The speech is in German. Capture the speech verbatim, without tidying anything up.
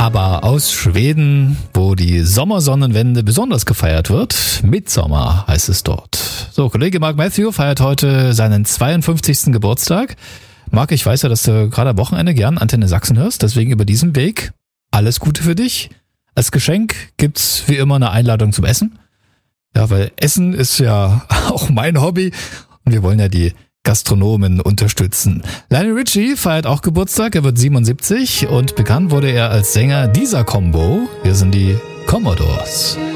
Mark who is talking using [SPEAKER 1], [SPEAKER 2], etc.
[SPEAKER 1] aber aus Schweden, wo die Sommersonnenwende besonders gefeiert wird. Midsommer heißt es dort. So, Kollege Mark Matthew feiert heute seinen zweiundfünfzigsten Geburtstag. Mark, ich weiß ja, dass du gerade am Wochenende gern Antenne Sachsen hörst, deswegen über diesen Weg alles Gute für dich. Als Geschenk gibt's wie immer eine Einladung zum Essen. Ja, weil Essen ist ja auch mein Hobby und wir wollen ja die Gastronomen unterstützen. Lionel Richie feiert auch Geburtstag, er wird siebenundsiebzig und bekannt wurde er als Sänger dieser Combo. Hier sind die Commodores.